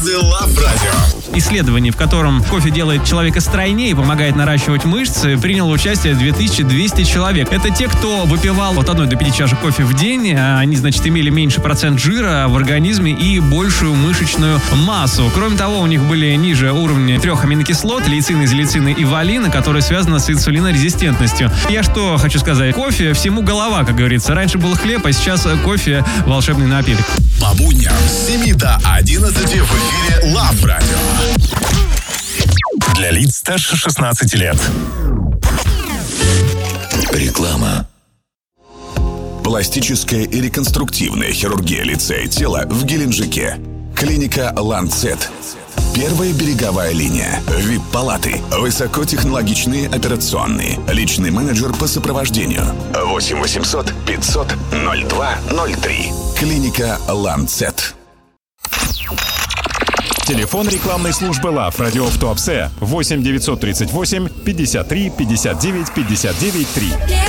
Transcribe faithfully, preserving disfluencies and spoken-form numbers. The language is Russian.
Звезды Love Radio. Исследование, в котором кофе делает человека стройнее и помогает наращивать мышцы, приняло участие две тысячи двести человек. Это те, кто выпивал от одной до пяти чашек кофе в день. Они, значит, имели меньше процент жира в организме и большую мышечную массу. Кроме того, у них были ниже уровни трех аминокислот, лейцина, изолейцина и валина, которые связаны с инсулинорезистентностью. Я что хочу сказать? Кофе всему голова, как говорится. Раньше был хлеб, а сейчас кофе — волшебный напиток. По будням с семи до одиннадцати в эфире Love Radio. Для лиц старше шестнадцати лет. Реклама. Пластическая и реконструктивная хирургия лица и тела в Геленджике. Клиника Lancet. Первая береговая линия. ви ай пи-палаты. Высокотехнологичные операционные. Личный менеджер по сопровождению. восемь восемьсот пятьсот ноль два ноль три. Клиника Lancet. Телефон рекламной службы Love Radio в Туапсе восемь девятьсот тридцать восемь пятьдесят три пятьдесят девять пятьдесят девять три.